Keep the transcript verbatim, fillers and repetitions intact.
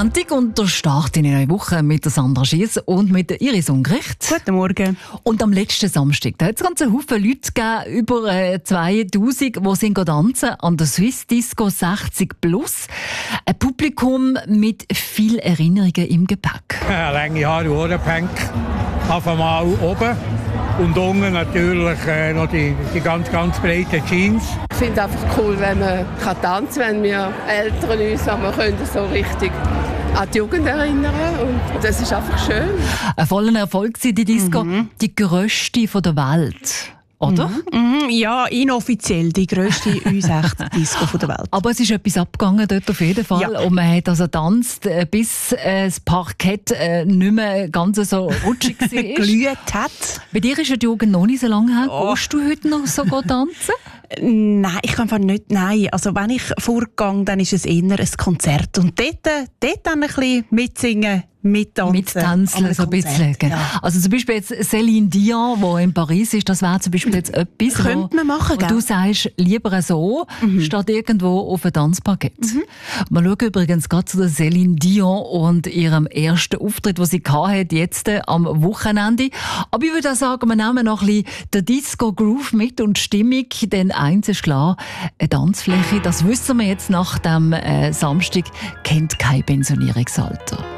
Montag und der Start in eine neue Woche mit der Sandra Schiess und mit der Iris Ungericht. Guten Morgen. Und am letzten Samstag, da hat es ganz einen Haufen Leute gegeben, über äh, zweitausend, die sind tanzen an der Swiss Disco sechzig plus. Ein Publikum mit viel Erinnerungen im Gepäck. Ja, lange Haare, Ohrenpänk, auf einmal oben. Und unten natürlich äh, noch die, die ganz, ganz breiten Jeans. Ich finde es einfach cool, wenn man kann tanzen kann, wenn wir Eltern uns aber können so richtig an die Jugend erinnern. Und das ist einfach schön. Ein voller Erfolg war die Disco, mhm. die grösste von der Welt. Oder? Mhm. Ja, inoffiziell die grösste U sechzig Disco der Welt. Aber es ist etwas abgegangen dort auf jeden Fall. Ja. Und man hat also getanzt, bis äh, das Parkett äh, nicht mehr ganz so rutschig war. Glüht hat. Bei dir ist ja die Jugend noch nicht so lange her. Oh. Gehst du heute noch so tanzen? Nein, ich kann einfach nicht. Nein. Also wenn ich vorgehe, dann ist es eher ein Konzert. Und dort, dort dann ein bisschen mitsingen. Mittanzen. Mittänzeln, so ein bisschen. Ja. Also zum Beispiel jetzt Céline Dion, die in Paris ist, das wäre zum Beispiel jetzt etwas, könnte man machen, wo du sagst, lieber so, mhm. statt irgendwo auf ein Tanzparkett. Mhm. Wir schauen übrigens gerade zu der Céline Dion und ihrem ersten Auftritt, den sie hatte, jetzt äh, am Wochenende. Aber ich würde auch sagen, wir nehmen noch ein bisschen den Disco-Groove mit und Stimmung, denn eins ist klar, eine Tanzfläche, das wissen wir jetzt nach dem äh, Samstag, kennt kein Pensionierungsalter.